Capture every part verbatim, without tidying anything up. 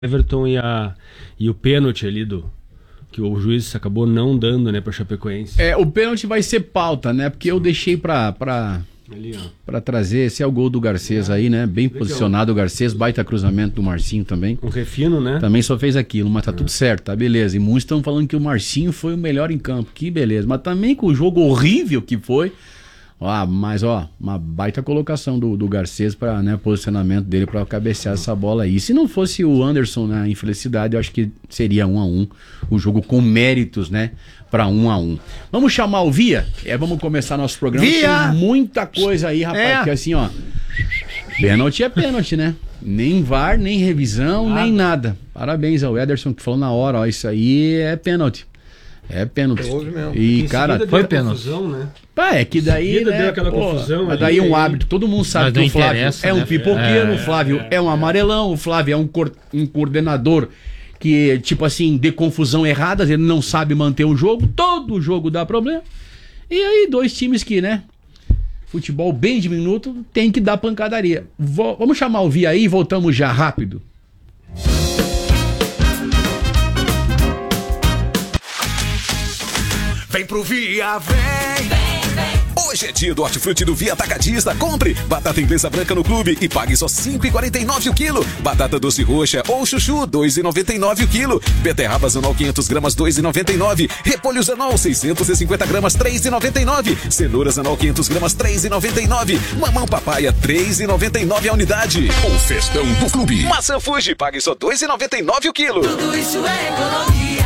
Everton e, a, e o pênalti ali do que o juiz acabou não dando, né, pra Chapecoense. É, o pênalti vai ser pauta, né? Porque eu deixei pra, pra, ali, ó. pra trazer. Esse é o gol do Garcês é. aí, né? Bem Legal. posicionado o Garcês, baita cruzamento do Marcinho também. Um refino, né? Também só fez aquilo, mas tá é. tudo certo, tá beleza. E muitos estão falando que o Marcinho foi o melhor em campo, que beleza. Mas também com o jogo horrível que foi. Ah, mas ó, uma baita colocação do, do Garcês para, né, posicionamento dele para cabecear essa bola aí. Se não fosse o Anderson na infelicidade, eu acho que seria um a um, o jogo com méritos, né, para um a um. Vamos chamar o Via? É, vamos começar nosso programa. Via! Tem muita coisa aí, rapaz, é. que assim, ó, pênalti é pênalti, né? Nem V A R, nem revisão, nada. nem nada. Parabéns ao Ederson que falou na hora, ó, isso aí é pênalti. É pênalti. Mesmo. E, cara, foi pênalti. Né? Pá, é que daí, né, deu aquela pô, confusão. Mas daí é um árbitro, todo mundo sabe que o Flávio é um né? pipoqueiro, é, o Flávio é, é um amarelão, o Flávio é um, cor, um coordenador que, tipo assim, dê confusão errada, ele não sabe manter o jogo, todo jogo dá problema. E aí, dois times que, né, futebol bem diminuto, tem que dar pancadaria. Vo- vamos chamar o Via aí e voltamos já rápido. Vem pro Via, vem! Vem, vem! Hoje é dia do hortifruti do Via Atacadista. Compre batata inglesa branca no clube e pague só cinco reais e quarenta e nove centavos o quilo. Batata doce roxa ou chuchu, dois reais e noventa e nove centavos o quilo. Beterrabas anol quinhentas gramas, dois reais e noventa e nove centavos. Repolhos anol seiscentas e cinquenta gramas, três reais e noventa e nove centavos. Cenouras anol quinhentas gramas, três reais e noventa e nove centavos. Mamão papaya, três reais e noventa e nove centavos a unidade. O festão do clube. Maçã Fuji, pague só dois reais e noventa e nove centavos o quilo. Tudo isso é economia.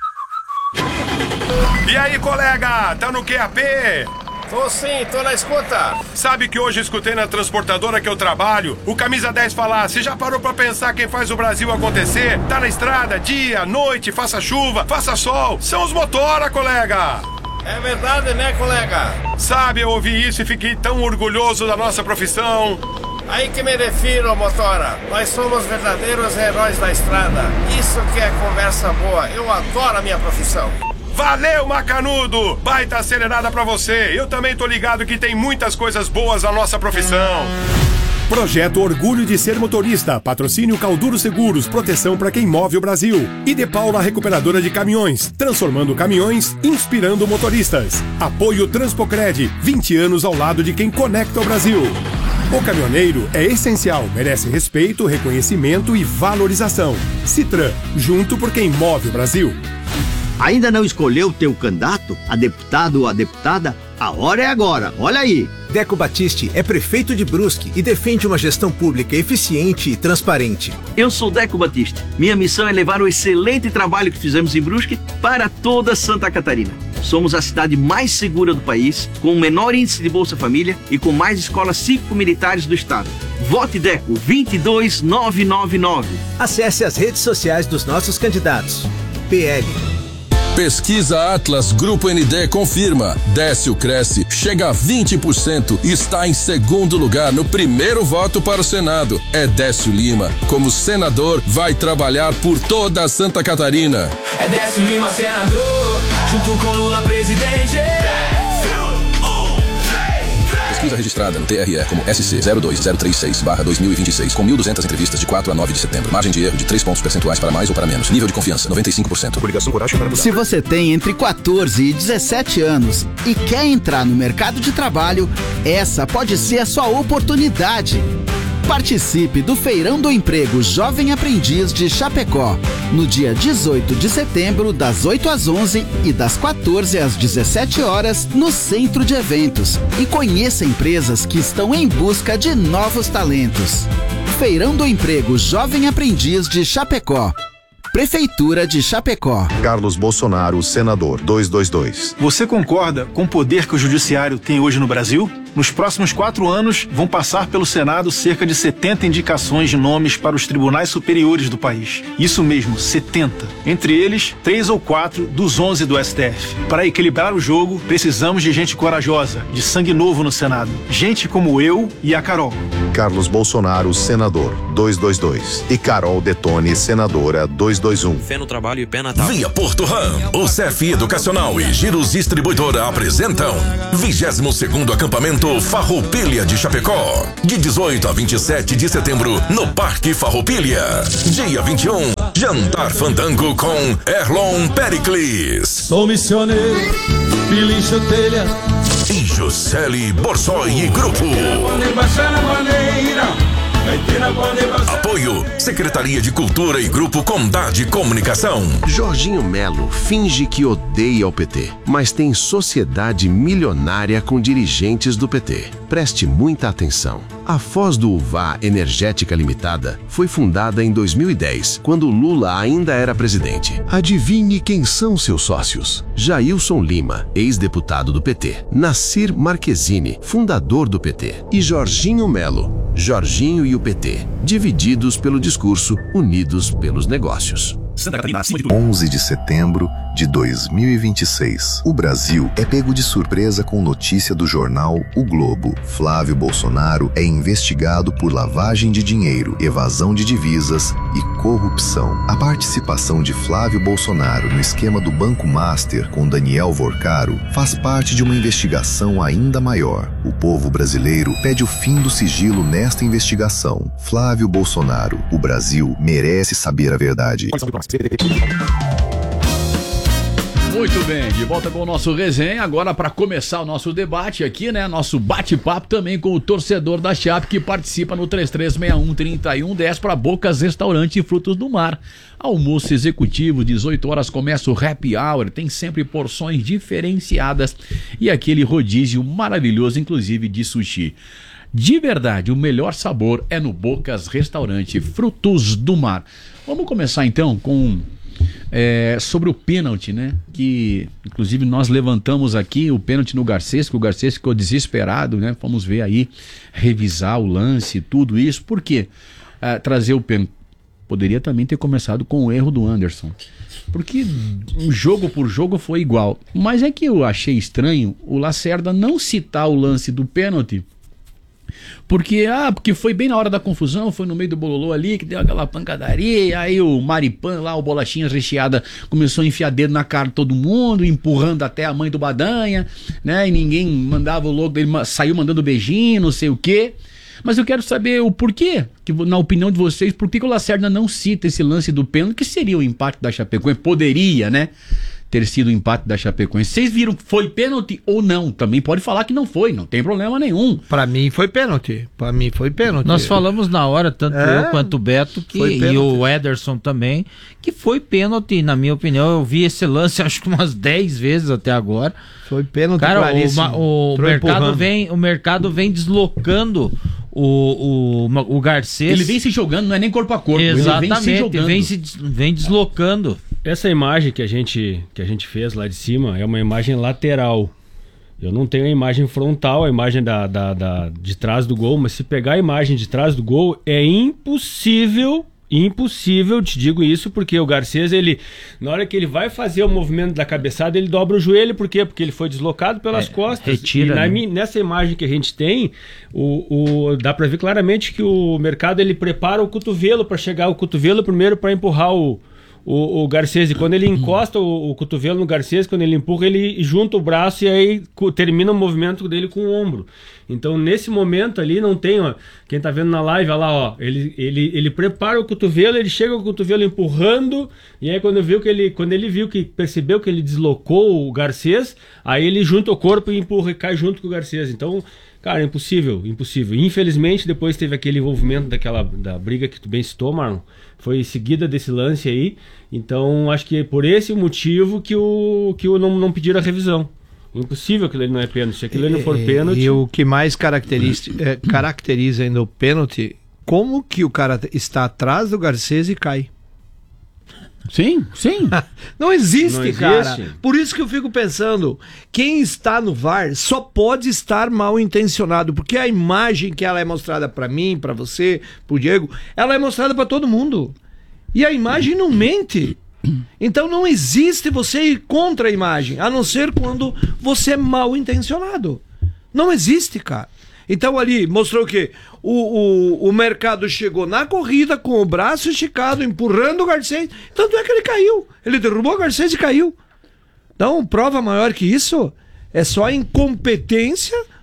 E aí, colega, tá no Q A P? Tô sim, tô na escuta. Sabe que hoje escutei na transportadora que eu trabalho o Camisa dez falar: você já parou pra pensar quem faz o Brasil acontecer? Tá na estrada, dia, noite, faça chuva, faça sol, são os motora, colega. É verdade, né, colega? Sabe, eu ouvi isso e fiquei tão orgulhoso da nossa profissão. Aí que me refiro, motora. Nós somos verdadeiros heróis da estrada. Isso que é conversa boa. Eu adoro a minha profissão. Valeu, Macanudo! Baita acelerada pra você. Eu também tô ligado que tem muitas coisas boas na nossa profissão. Projeto Orgulho de Ser Motorista. Patrocínio Calduro Seguros. Proteção para quem move o Brasil. E De Paula Recuperadora de Caminhões. Transformando caminhões, inspirando motoristas. Apoio Transpocred. vinte anos ao lado de quem conecta o Brasil. O caminhoneiro é essencial. Merece respeito, reconhecimento e valorização. Citran. Junto por quem move o Brasil. Ainda não escolheu teu candidato, a deputado ou a deputada? A hora é agora, olha aí! Deco Batiste é prefeito de Brusque e defende uma gestão pública eficiente e transparente. Eu sou Deco Batiste. Minha missão é levar o excelente trabalho que fizemos em Brusque para toda Santa Catarina. Somos a cidade mais segura do país, com o menor índice de Bolsa Família e com mais escolas cívico-militares do estado. Vote Deco vinte e dois mil novecentos e noventa e nove. Acesse as redes sociais dos nossos candidatos. P L. Pesquisa Atlas Grupo N D confirma. Décio cresce, chega a vinte por cento e está em segundo lugar no primeiro voto para o Senado. É Décio Lima. Como senador, vai trabalhar por toda a Santa Catarina. É Décio Lima, senador, junto com Lula, presidente. Pesquisa registrada no T R E como S C zero dois zero três seis barra dois mil e vinte e seis, com mil e duzentas entrevistas de quatro a nove de setembro. Margem de erro de três pontos percentuais para mais ou para menos. Nível de confiança, noventa e cinco por cento. Obrigação coragem para mudar. Se você tem entre quatorze e dezessete anos e quer entrar no mercado de trabalho, essa pode ser a sua oportunidade. Participe do Feirão do Emprego Jovem Aprendiz de Chapecó, no dia dezoito de setembro, das oito às onze e das quatorze às dezessete horas, no Centro de Eventos. E conheça empresas que estão em busca de novos talentos. Feirão do Emprego Jovem Aprendiz de Chapecó. Prefeitura de Chapecó. Carlos Bolsonaro, senador, duzentos e vinte e dois. Você concorda com o poder que o judiciário tem hoje no Brasil? Nos próximos quatro anos, vão passar pelo Senado cerca de setenta indicações de nomes para os tribunais superiores do país. Isso mesmo, setenta. Entre eles, três ou quatro dos onze do S T F. Para equilibrar o jogo, precisamos de gente corajosa, de sangue novo no Senado. Gente como eu e a Carol. Carlos Bolsonaro, senador, duzentos e vinte e dois. E Carol Detone, senadora, duzentos e vinte e um. Fé no trabalho e pé na tábua. Via Porto Ram, o C F Educacional e Giros Distribuidora apresentam vigésimo segundo acampamento Evento Farroupilha de Chapecó. De dezoito a vinte e sete de setembro, no Parque Farroupilha. Dia vinte e um, Jantar Fandango com Erlon Pericles. Sou missioneiro, pilincho telha. E Juscelie Borsoi e Grupo. Apoio Secretaria de Cultura e Grupo Condade Comunicação. Jorginho Melo finge que odeia o P T, mas tem sociedade milionária com dirigentes do P T. Preste muita atenção. A Foz do Uvá Energética Limitada foi fundada em dois mil e dez, quando Lula ainda era presidente. Adivinhe quem são seus sócios? Jailson Lima, ex-deputado do P T. Nassir Marquezine, fundador do P T. E Jorginho Melo. Jorginho e o P T, divididos pelo discurso, unidos pelos negócios. Santa Catarina, acima de tudo. onze de setembro de dois mil e vinte e seis. O Brasil é pego de surpresa com notícia do jornal O Globo. Flávio Bolsonaro é investigado por lavagem de dinheiro, evasão de divisas e corrupção. A participação de Flávio Bolsonaro no esquema do Banco Master com Daniel Vorcaro faz parte de uma investigação ainda maior. O povo brasileiro pede o fim do sigilo nesta investigação. Flávio Bolsonaro, o Brasil merece saber a verdade. Muito bem, de volta com o nosso resenha, agora para começar o nosso debate aqui, né, nosso bate-papo também com o torcedor da Chape que participa no três três seis um, três um um zero para Bocas Restaurante e Frutos do Mar. Almoço executivo, dezoito horas começa o happy hour, tem sempre porções diferenciadas e aquele rodízio maravilhoso, inclusive de sushi. De verdade, o melhor sabor é no Bocas Restaurante Frutos do Mar. Vamos começar então com é, sobre o pênalti, né? Que inclusive nós levantamos aqui o pênalti no Garcês, que o Garcês ficou desesperado, né? Vamos ver aí, revisar o lance, tudo isso. Por quê? É, trazer o pênalti. Poderia também ter começado com o erro do Anderson. Porque um jogo por jogo foi igual. Mas é que eu achei estranho o Lacerda não citar o lance do pênalti. Porque, ah, porque foi bem na hora da confusão, foi no meio do bololô ali, que deu aquela pancadaria, aí o Maripan lá, o Bolachinha Recheada, começou a enfiar dedo na cara de todo mundo, empurrando até a mãe do Badanha, né, e ninguém mandava o louco dele, saiu mandando beijinho, não sei o quê. Mas eu quero saber o porquê, que, na opinião de vocês, por que o Lacerda não cita esse lance do pênalti, que seria o empate da Chapecoense, poderia, né, ter sido o empate da Chapecoense. Vocês viram que foi pênalti ou não? Também pode falar que não foi, não tem problema nenhum. Pra mim foi pênalti. Pra mim foi pênalti. Nós falamos na hora, tanto é, eu quanto o Beto, que, e o Ederson também, que foi pênalti, na minha opinião. Eu vi esse lance acho que umas dez vezes até agora. Foi pênalti. Cara, o, o, mercado vem, o mercado vem deslocando o, o, o Garcês. Ele vem se jogando, não é nem corpo a corpo. Exatamente, ele vem se jogando. Vem, se, vem deslocando. Essa imagem que a gente que a gente fez lá de cima é uma imagem lateral. Eu não tenho a imagem frontal, a imagem da, da, da, de trás do gol, mas se pegar a imagem de trás do gol, é impossível, impossível, te digo isso, porque o Garcês, ele, na hora que ele vai fazer o movimento da cabeçada, ele dobra o joelho, por quê? Porque ele foi deslocado pelas é, costas. Retira, e na, né? Nessa imagem que a gente tem, o, o, dá pra ver claramente que o mercado, ele prepara o cotovelo para chegar o cotovelo primeiro para empurrar o O, o Garcês, e quando ele encosta o, o cotovelo no Garcês, quando ele empurra, ele junta o braço e aí termina o movimento dele com o ombro. Então, nesse momento ali, não tem, ó, quem tá vendo na live, olha lá, ó, ele, ele, ele prepara o cotovelo, ele chega com o cotovelo empurrando, e aí quando, viu que ele, quando ele viu que percebeu que ele deslocou o Garcês, aí ele junta o corpo e empurra e cai junto com o Garcês. Então, cara, impossível, impossível. Infelizmente, depois teve aquele envolvimento daquela da briga que tu bem citou, Marlon. Foi seguida desse lance aí. Então, acho que é por esse motivo que o, que o não, não pediram a revisão. Impossível que ele não é pênalti. Se aquilo não for pênalti... E o que mais caracteriza, é, caracteriza ainda o pênalti, como que o cara está atrás do Garcês e cai. Sim, sim. Não existe, Não cara. existe. Por isso que eu fico pensando, quem está no V A R só pode estar mal intencionado, porque a imagem que ela é mostrada para mim, para você, pro Diego, ela é mostrada para todo mundo. E a imagem não mente. Então não existe você ir contra a imagem, a não ser quando você é mal intencionado. Não existe, cara. Então ali mostrou o quê? O, o, o mercado chegou na corrida com o braço esticado, empurrando o Garcês. Tanto é que ele caiu. Ele derrubou o Garcês e caiu. Então, prova maior que isso é só a incompetência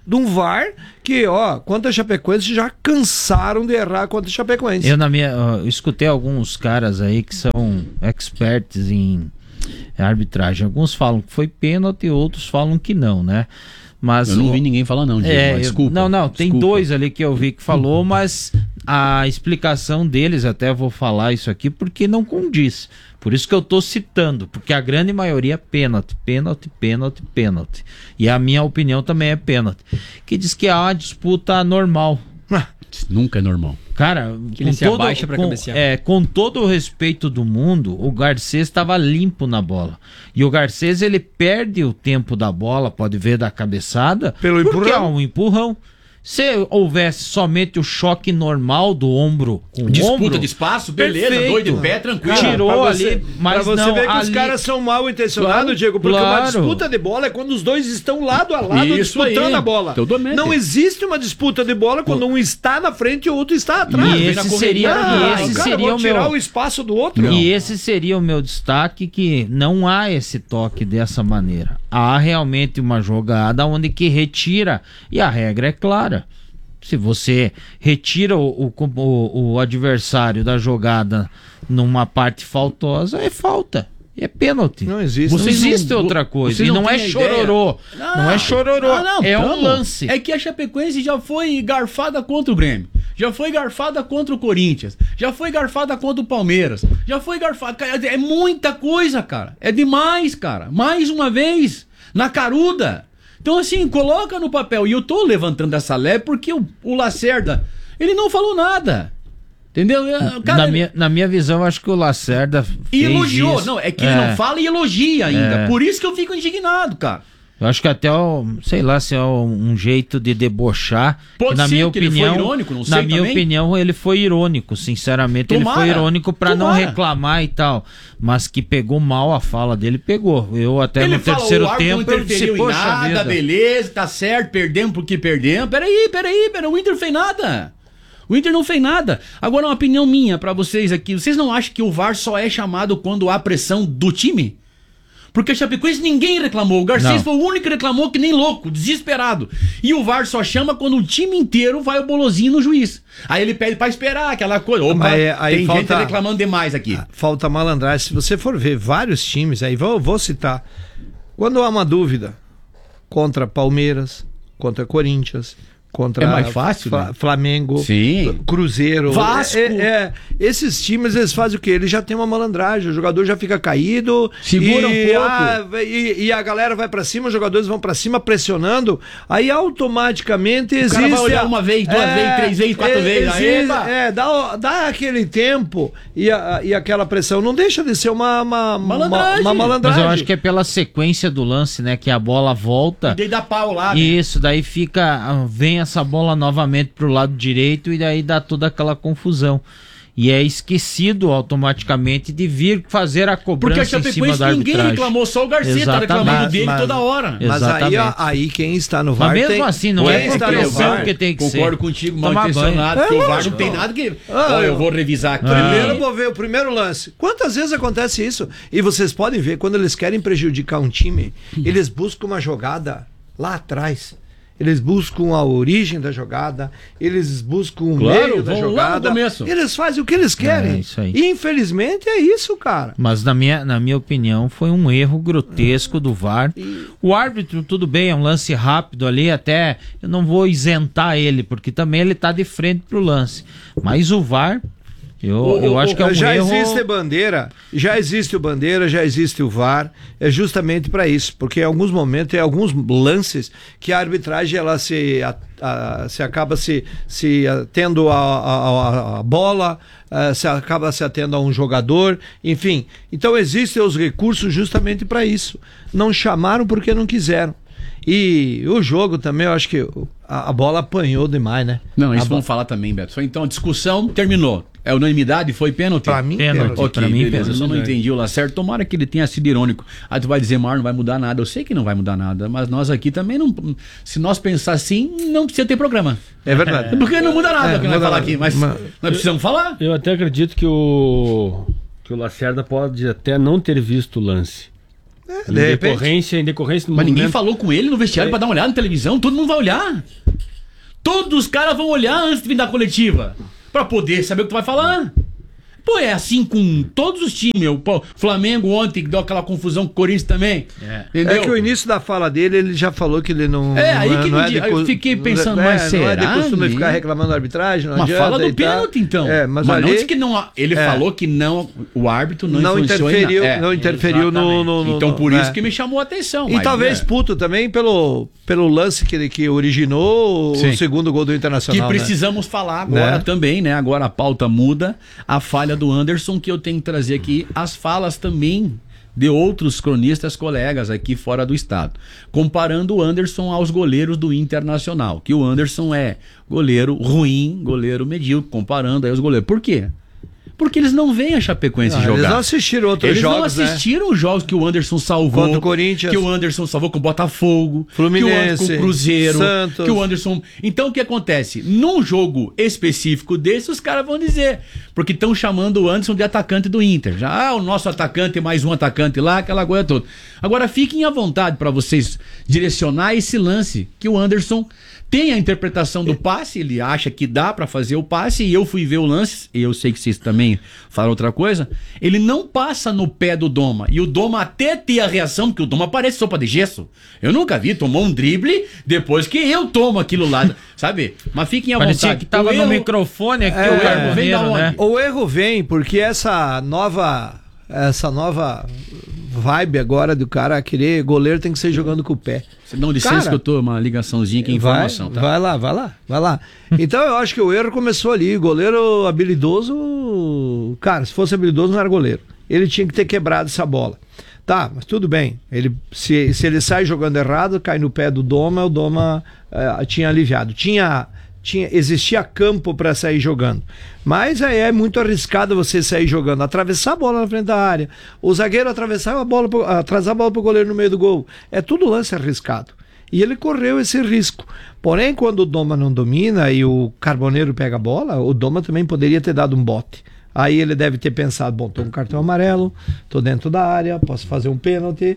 de um V A R que, ó, quanto a Chapecoense já cansaram de errar contra a Chapecoense. Eu, na minha, eu escutei alguns caras aí que são experts em arbitragem. Alguns falam que foi pênalti, outros falam que não, né? Mas eu não vi ninguém falar não, Diego, é, desculpa. Não, não, tem desculpa. dois ali que eu vi que falou, mas a explicação deles, até vou falar isso aqui, porque não condiz. Por isso que eu tô citando, porque a grande maioria é pênalti, pênalti, pênalti, pênalti. E a minha opinião também é pênalti. Que diz que há uma disputa normal. Nunca é normal. Cara, que ele se todo, abaixa pra com, cabecear. é, com todo o respeito do mundo, o Garcês estava limpo na bola. E o Garcês, ele perde o tempo da bola, pode ver da cabeçada, pelo porque empurrão. é um empurrão. Se houvesse somente o choque normal do ombro com Disputa ombro, de espaço, beleza, perfeito. dois de pé, tranquilo. Tirou pra você, ali, mas pra você não, ver que ali... os caras são mal intencionados, Claro, Diego, porque claro. uma disputa de bola é quando os dois estão lado a lado Isso disputando aí. a bola. Totalmente. Não existe uma disputa de bola quando um está na frente e o outro está atrás. E esse seria, Ah, e esse cara, seria vou o tirar meu... o espaço do outro. E esse seria o meu destaque, que não há esse toque dessa maneira. Há realmente uma jogada onde que retira, e a regra é clara. Se você retira o, o, o, o adversário da jogada numa parte faltosa, é falta. É pênalti. Não existe. Não Vocês existe não- outra coisa. vocês E não não é têm chororô. ideia. Não, é chororô. Ah, não, é um tamo. lance. É que a Chapecoense já foi garfada contra o Grêmio. Já foi garfada contra o Corinthians. Já foi garfada contra o Palmeiras. Já foi garfada. Cara, é muita coisa, cara. É demais, cara. Mais uma vez, na caruda. Então, assim, coloca no papel. E eu tô levantando essa leve porque o, o Lacerda, ele não falou nada. Entendeu? Cara, na, ele- minha, na minha visão, eu acho que o Lacerda E fez elogiou. isso. Não, é que ele não fala e elogia ainda. É. Por isso que eu fico indignado, cara. Eu acho que até, o, sei lá, se é um jeito de debochar. Pode que na ser minha que ele opinião, foi irônico, não na sei minha também. opinião, ele foi irônico, sinceramente. Tomara, ele foi irônico pra não tomara. reclamar e tal. Mas que pegou mal a fala dele, pegou. Eu até Ele no fala, terceiro o árbitro tempo não eu disse, interferiu em poxa nada, vida. beleza, tá certo, perdemos porque perdemos. Peraí, peraí, peraí, o Inter não fez nada. O Inter não fez nada. Agora, uma opinião minha pra vocês aqui. Vocês não acham que o V A R só é chamado quando há pressão do time? Porque a Chapecoense ninguém reclamou. O Garcês Não. foi o único que reclamou que nem louco, desesperado. E o V A R só chama quando o time inteiro vai o bolozinho no juiz. Aí ele pede pra esperar aquela coisa. Opa, Mas é- aí tem falta- gente reclamando demais aqui. Falta malandragem. Se você for ver vários times, aí vou, vou citar. Quando há uma dúvida contra Palmeiras, contra Corinthians, contra É mais fácil, Fla- né? Flamengo, Sim. Cruzeiro, Vasco. É, é, esses times eles fazem o quê? Eles já tem uma malandragem, o jogador já fica caído, Segura e, um pouco. ah, e, e a galera vai pra cima, os jogadores vão pra cima pressionando, aí automaticamente existe cara vai olhar a- uma vez, duas vezes, três vezes, quatro é, vezes, aí, existe- epa. é, dá, dá aquele tempo e, a- e aquela pressão não deixa de ser uma, uma, Malandragem. uma, uma Mas malandragem. eu acho que é pela sequência do lance, né? Que a bola volta. E daí dá pau lá, né? Isso, daí fica. ah, Vem essa bola novamente pro lado direito e daí dá toda aquela confusão. E é esquecido automaticamente de vir fazer a Porque a cobrança em cima Chapecoense da ninguém arbitragem. reclamou, só o Garcia tá Exatamente. reclamando dele Mas- toda hora. Mas aí, Exatamente. ó, aí quem está no V A Mas R mesmo tem, assim, não quem é está por no pressão V A R, que tem que ser. Concordo contigo, mal Tomar intencionado, banho. porque É o V A R lógico. não tem nada que... Ah, Ó, eu vou revisar aqui. Primeiro, vou ver o primeiro lance. Quantas vezes acontece isso? E vocês podem ver, quando eles querem prejudicar um time, eles buscam uma jogada lá atrás. Eles buscam a origem da jogada, eles buscam o Claro, meio da vão lá no jogada. começo. Eles fazem o que eles querem. É isso aí. E infelizmente é isso, cara. Mas na minha, na minha opinião foi um erro grotesco do V A R. O árbitro, tudo bem, é um lance rápido ali, até eu não vou isentar ele, porque também ele tá de frente pro lance. Mas o V A R, eu, O- eu o- acho que é um já erro... existe bandeira, já existe o bandeira, já existe o V A R, é justamente para isso, porque em alguns momentos tem alguns lances que a arbitragem ela se, a, a- se acaba se, se atendo a, a- a- a bola, eh, se acaba se atendo a um jogador, enfim. Então existem os recursos justamente para isso. Não chamaram porque não quiseram. E o jogo também, eu acho que a, a bola apanhou demais, né? Não, isso A vamos falar também, Beto. Então, a discussão terminou. É unanimidade? Foi pênalti? Pra mim, Pênalti. pênalti. Ok, Pra mim, beleza. Eu só não pênalti. entendi o Lacerda. Tomara que ele tenha sido irônico. Aí tu vai dizer, Mar, não vai mudar nada. Eu sei que não vai mudar nada, mas nós aqui também não... Se nós pensar assim, não precisa ter programa. É verdade. Porque não muda nada É, o que nós muda falar nada. aqui, mas Mas- nós precisamos falar. Eu até acredito que o, que o Lacerda pode até não ter visto o lance. É, de em, repente. decorrência, em decorrência do Mas movimento. ninguém falou com ele no vestiário é. pra dar uma olhada na televisão. Todo mundo vai olhar. Todos os caras vão olhar antes de vir da coletiva. Pra poder saber o que tu vai falar. Pô, é assim com todos os times. O Flamengo ontem que deu aquela confusão com o Corinthians também. É. Entendeu? É que o início da fala dele, ele já falou que ele não. É, aí não que não é de, é de, eu fiquei pensando, é, mas será? Não é de costume ficar reclamando da arbitragem, não Mas adianta. fala do pênalti, então. É, mas mas ali, não disse que não. Ele é. falou que não. O árbitro não, não interferiu, é. não interferiu no, no, no. Então por no, isso é. que me chamou a atenção. E mas, talvez é. puto também pelo, pelo lance que, que originou Sim. o segundo gol do Internacional. Que precisamos né? falar agora né? também, né? Agora a pauta muda. A falha do Anderson, que eu tenho que trazer aqui as falas também de outros cronistas colegas aqui fora do estado, comparando o Anderson aos goleiros do Internacional, que o Anderson é goleiro ruim, goleiro medíocre, comparando aí os goleiros. Por quê? Porque eles não veem a Chapecoense não, jogar. Eles não assistiram outros eles jogos, Eles não assistiram né? os jogos que o Anderson salvou. Contra o Corinthians. Que o Anderson salvou com o Botafogo. Fluminense. Que o, com o Cruzeiro. Santos. Que o Anderson... Então o que acontece? Num jogo específico desse, os caras vão dizer. Porque estão chamando o Anderson de atacante do Inter. Já, ah, o nosso atacante, mais um atacante lá, aquela coisa toda. Agora fiquem à vontade para vocês direcionar esse lance que o Anderson... Tem a interpretação do passe, ele acha que dá pra fazer o passe, e eu fui ver o lance, e eu sei que vocês também falam outra coisa, ele não passa no pé do Doma, e o Doma até tem a reação, porque o Doma parece sopa de gesso. Eu nunca vi, tomou um drible, depois que eu tomo aquilo lá, sabe? Mas fiquem à Parecia vontade. que tava o no erro... microfone aqui, é, o erro vem da onde? Né? O erro vem porque essa nova... Essa nova vibe agora do cara querer goleiro tem que ser jogando com o pé. Não, licença cara, que eu tô uma ligaçãozinha que é informação, vai, tá? Vai lá, vai lá, vai lá. Então eu acho que o erro começou ali. Goleiro habilidoso, cara, se fosse habilidoso não era goleiro. Ele tinha que ter quebrado essa bola. Tá, mas tudo bem. Ele, se, se ele sai jogando errado, cai no pé do Doma, o Doma uh, tinha aliviado. Tinha... Tinha, existia campo para sair jogando, mas aí é muito arriscado você sair jogando, atravessar a bola na frente da área, o zagueiro atravessar a bola, atrasar a bola para o goleiro no meio do gol, é tudo lance arriscado, e ele correu esse risco. Porém, quando o Doma não domina e o Carboneiro pega a bola, o Doma também poderia ter dado um bote. Aí ele deve ter pensado, bom, tô com cartão amarelo, tô dentro da área, posso fazer um pênalti,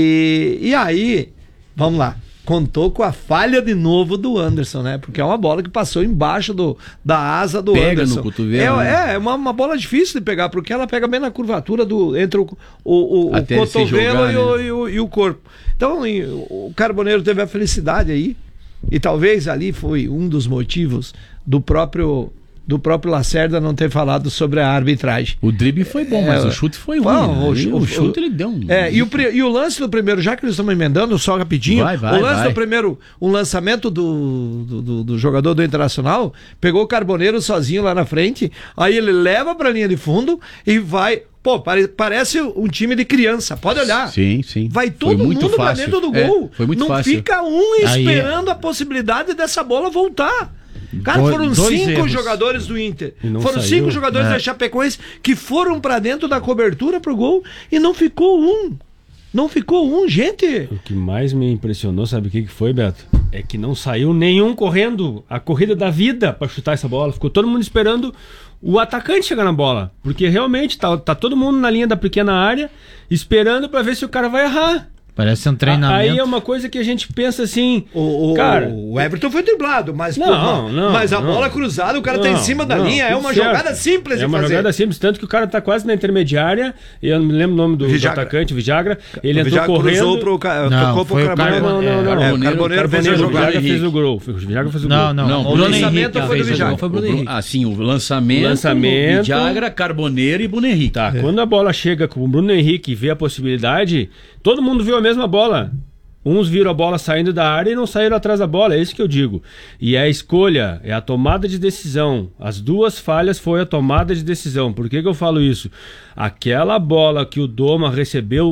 e, e aí, vamos lá. Contou com a falha de novo do Anderson, né? Porque é uma bola que passou embaixo do, da asa do pega Anderson. No cotovelo, é, né? é uma, uma bola difícil de pegar, porque ela pega bem na curvatura do, entre o, o, o, o cotovelo jogar, e, o, né? e, o, e o corpo. Então e, o Carboneiro teve a felicidade aí, e talvez ali foi um dos motivos do próprio... do próprio Lacerda não ter falado sobre a arbitragem. O drible foi bom, é, mas o chute foi ruim. Bom, né? o, o chute ele deu um... É, e, o, e o lance do primeiro, já que eles estão emendando, só rapidinho, vai, vai, o lance vai. do primeiro, um lançamento do, do, do, do jogador do Internacional, pegou o Carboneiro sozinho lá na frente, aí ele leva pra linha de fundo e vai... Pô, pare, parece um time de criança, pode olhar. Sim, sim. Vai todo mundo pra dentro do gol. É, foi muito não fácil. fica um esperando aí, a possibilidade dessa bola voltar. Cara, foram Dois cinco erros. jogadores do Inter. Foram saiu, cinco jogadores é. da Chapecoense que foram pra dentro da cobertura pro gol e não ficou um. Não ficou um, gente. O que mais me impressionou, sabe o que que foi, Beto? É que não saiu nenhum correndo a corrida da vida pra chutar essa bola. Ficou todo mundo esperando o atacante chegar na bola. Porque realmente tá, tá todo mundo na linha da pequena área esperando pra ver se o cara vai errar. Parece um treinamento. Aí é uma coisa que a gente pensa assim, o, o, cara... O Everton foi driblado, mas, não, porra, não, mas a não. bola cruzada, o cara não, tá em cima da não, linha, é uma certo. jogada simples é de uma fazer. jogada simples, tanto que o cara tá quase na intermediária, eu não me lembro o nome do, do atacante, Vijagra, ele o entrou Vijagra correndo... Cruzou pro, ca... não, tocou foi pro o Carboneiro. Carboneiro. Não, não, não. É, O Carboneiro fez a o jogada. Vijagra fez o gol. O Vijagra fez o gol. Não, não. não o Bruno lançamento Henrique foi do fez o Vijagra. gol, foi o Bruno Henrique. Assim, o lançamento, lançamento Vijagra, Carboneiro e Bruno Henrique. Tá, é. Quando a bola chega com o Bruno Henrique e vê a possibilidade, todo mundo viu a mesma bola. Uns viram a bola saindo da área e não saíram atrás da bola, é isso que eu digo. E é a escolha, é a tomada de decisão. As duas falhas foi a tomada de decisão. Por que que eu falo isso? Aquela bola que o Doma recebeu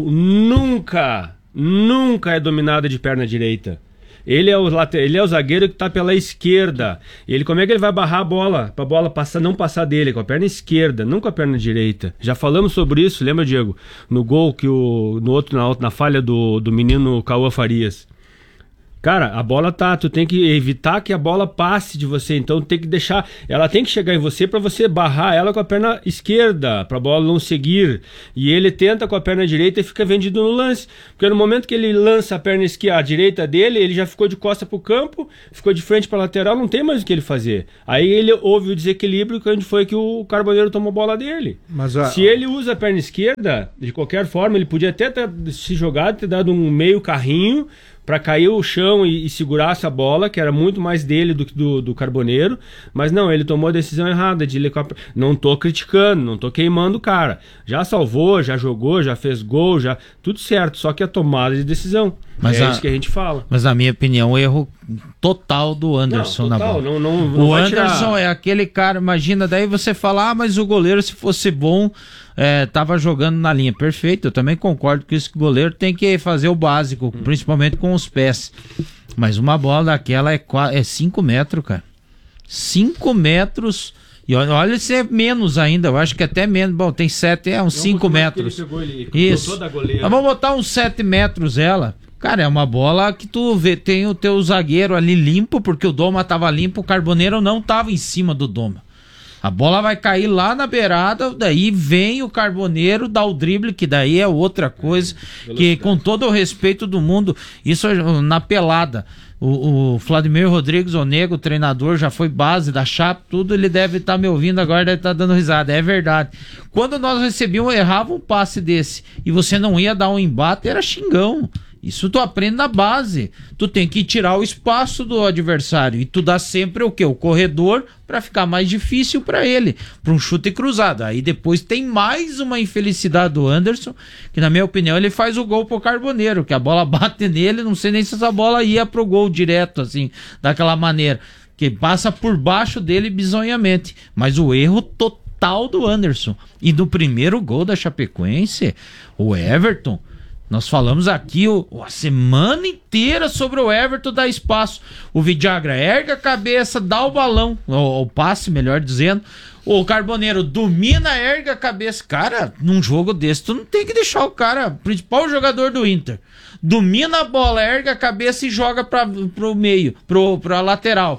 nunca, nunca é dominada de perna direita. Ele é o, ele é o zagueiro que tá pela esquerda. Ele, como é que ele vai barrar a bola? Pra bola passar, não passar dele, com a perna esquerda, não com a perna direita. Já falamos sobre isso, lembra, Diego? No gol que o. No outro, na, na falha do, do menino Cauã Farias. Cara, a bola tá, tu tem que evitar que a bola passe de você, então tem que deixar, ela tem que chegar em você para você barrar ela com a perna esquerda, pra bola não seguir, e ele tenta com a perna direita e fica vendido no lance, porque no momento que ele lança a perna esquerda, a direita dele, ele já ficou de costa pro campo, ficou de frente pra lateral, não tem mais o que ele fazer. Aí ele houve o desequilíbrio, onde foi que o Carboneiro tomou a bola dele. Mas, a... Se ele usa a perna esquerda, de qualquer forma, ele podia até ter se jogado, ter dado um meio carrinho para cair o chão e, e segurar essa bola, que era muito mais dele do que do, do Carboneiro, mas não, ele tomou a decisão errada de não tô criticando, não tô queimando o cara, já salvou, já jogou, já fez gol, já tudo certo, só que a tomada de decisão, mas é a, isso que a gente fala. Mas na minha opinião, o erro total do Anderson não, total, na bola. Não, não, não o Anderson tirar... é aquele cara, imagina, daí você fala, ah, mas o goleiro se fosse bom, é, tava jogando na linha. Perfeito, eu também concordo que esse goleiro tem que fazer o básico, hum. principalmente com os pés. Mas uma bola daquela é cinco metros, cara. cinco metros. E olha, olha se é menos ainda, eu acho que até menos. Bom, tem sete, é uns cinco metros. Ele pegou, ele Isso. Mas vamos botar uns sete metros ela. Cara, é uma bola que tu vê, tem o teu zagueiro ali limpo, porque o Doma tava limpo, o Carboneiro não tava em cima do Doma. A bola vai cair lá na beirada, daí vem o Carboneiro, dá o drible, que daí é outra coisa, que com todo o respeito do mundo, isso na pelada. O, o Vladimir Rodrigues, o Nego, o treinador, já foi base da Chape, tudo, ele deve estar tá me ouvindo agora, deve estar tá dando risada, é verdade. Quando nós recebíamos, errava um passe desse, e você não ia dar um embate, era xingão. Isso tu aprende na base. Tu tem que tirar o espaço do adversário. E tu dá sempre o quê? O corredor para ficar mais difícil para ele. Para um chute cruzado. Aí depois tem mais uma infelicidade do Anderson, que na minha opinião ele faz o gol pro Carboneiro, que a bola bate nele, não sei nem se essa bola ia pro gol direto, assim, daquela maneira. Que passa por baixo dele bizonhamente. Mas o erro total do Anderson. E do primeiro gol da Chapecoense, o Everton... Nós falamos aqui o, a semana inteira sobre o Everton dar espaço. O Vidagra ergue a cabeça, dá o balão, o, o passe, melhor dizendo. O Carboneiro domina, ergue a cabeça. Cara, num jogo desse, tu não tem que deixar o cara, principal jogador do Inter, domina a bola, ergue a cabeça e joga pra, pro meio, pro, pra lateral.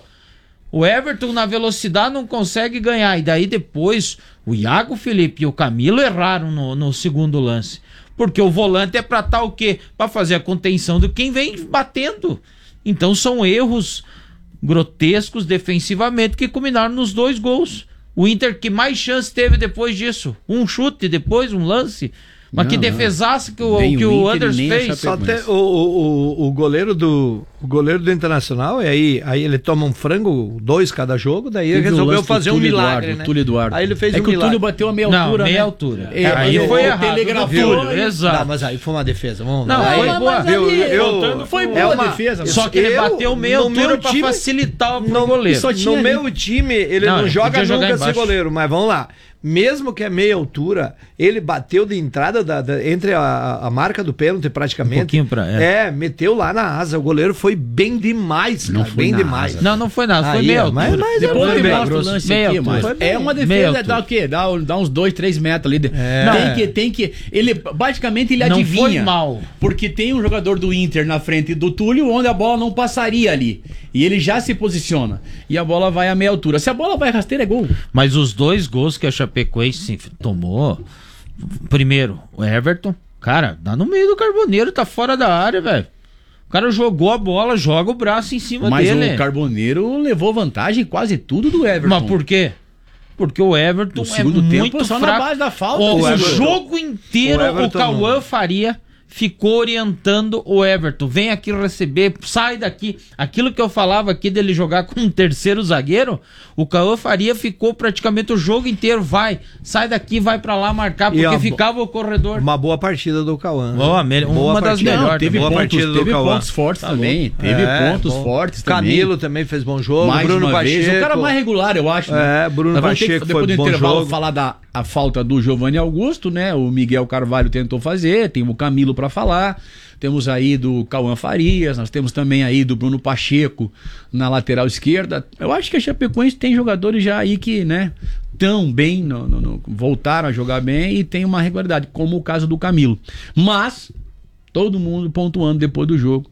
O Everton na velocidade não consegue ganhar. E daí depois o Iago Felipe e o Camilo erraram no, no segundo lance. Porque o volante é pra estar o quê? Pra fazer a contenção de quem vem batendo. Então são erros grotescos defensivamente que culminaram nos dois gols. O Inter que mais chance teve depois disso? Um chute, depois um lance. Mas não, que defesaça que o, que o, o Anderson fez. Só até o, o, o, goleiro do, o goleiro do Internacional, e aí, aí ele toma um frango, dois cada jogo, daí ele resolveu fazer um milagre, Eduardo, né? Túlio Eduardo. Aí ele fez é um que milagre. o Túlio bateu a meia não, altura, meia né? altura. É, aí aí foi o errado. telegrafou. Túlio, exato. Não, mas aí foi uma defesa. Vamos não, lá. foi aí, boa. Eu, eu, eu, foi boa é a uma, defesa. Só que ele eu, bateu meia altura pra time, facilitar o no, goleiro. Só tinha no meu time, ele não, não joga nunca esse goleiro, mas vamos lá. Mesmo que é meia altura, ele bateu de entrada da, da, entre a, a marca do pênalti praticamente. Um pouquinho pra, é. é, meteu lá na asa. O goleiro foi bem demais, cara. Não foi bem demais. Asa. Não, não foi nada, foi aí, meia altura. Mas, mas Depois é ele mostra o lance meia aqui, altura. mas é uma defesa, dá o quê? Dá, dá uns dois, três metros ali. É. Tem que, tem que. Ele, basicamente, ele não adivinha. Foi mal. Porque tem um jogador do Inter na frente do Túlio, onde a bola não passaria ali. E ele já se posiciona. E a bola vai a meia altura. Se a bola vai rasteira, é gol. Mas os dois gols que a Chapecoense tomou, primeiro, o Everton, cara, dá no meio do Carboneiro, tá fora da área, velho. O cara jogou a bola, joga o braço em cima Mas dele. Mas o Carboneiro levou vantagem quase tudo do Everton. Mas por quê? Porque o Everton no segundo é tempo, muito só fraco. na base da falta. O, o, o jogo inteiro, o, o Cauã Faria ficou orientando o Everton. Vem aqui receber, sai daqui. Aquilo que eu falava aqui dele jogar com um terceiro zagueiro, o Cauã Faria ficou praticamente o jogo inteiro. Vai, sai daqui, vai pra lá marcar, porque a, ficava o corredor. Uma boa partida do Cauã. Né? Boa, uma boa das partida. melhores. Não, teve boa pontos, partida do teve Cauã. pontos fortes tá também. Bom. Teve é, pontos bom. fortes também. Camilo também fez bom jogo. Mais Bruno uma vez. Pacheco. O cara mais regular, eu acho. Né? É, Bruno Pacheco que, foi depois do bom intervalo jogo. falar da a falta do Giovanni Augusto, né? O Miguel Carvalho tentou fazer, tem o Camilo pra falar. Temos aí do Cauã Farias, nós temos também aí do Bruno Pacheco na lateral esquerda. Eu acho que a Chapecoense tem jogadores já aí que, né, tão bem, no, no, no, voltaram a jogar bem e tem uma regularidade, como o caso do Camilo. Mas, todo mundo pontuando depois do jogo.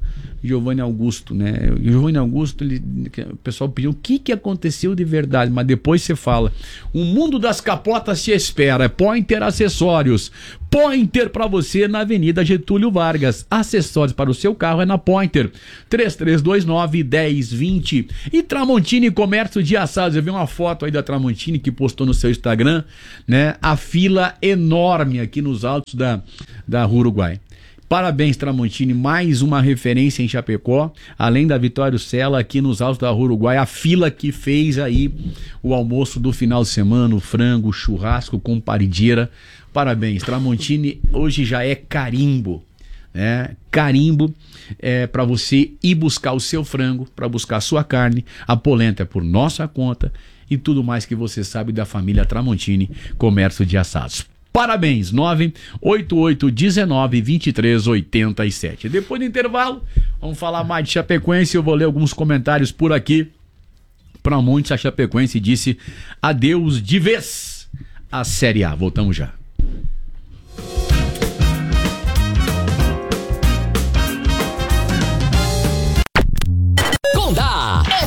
Giovanni Augusto, né? O Giovanni Augusto, ele, o pessoal pediu o que, que aconteceu de verdade, mas depois você fala. O mundo das capotas te espera. Pointer Acessórios. Pointer para você na Avenida Getúlio Vargas. Acessórios para o seu carro é na Pointer. três três dois nove, um zero dois zero. E Tramontini Comércio de Assados. Eu vi uma foto aí da Tramontini que postou no seu Instagram, né? A fila enorme aqui nos altos da, da Rua Uruguai. Parabéns, Tramontini, mais uma referência em Chapecó, além da Vitório Sela aqui nos altos da Rua Uruguai, a fila que fez aí o almoço do final de semana, o frango, o churrasco com parideira. Parabéns, Tramontini hoje já é carimbo, né? Carimbo é para você ir buscar o seu frango, para buscar a sua carne, a polenta é por nossa conta e tudo mais que você sabe da família Tramontini Comércio de Assados. Parabéns, nove oito oito um nove, dois três oito sete. Depois do intervalo, vamos falar mais de Chapecoense. Eu vou ler alguns comentários por aqui. Para muitos, a Chapecoense disse adeus de vez à Série A. Voltamos já.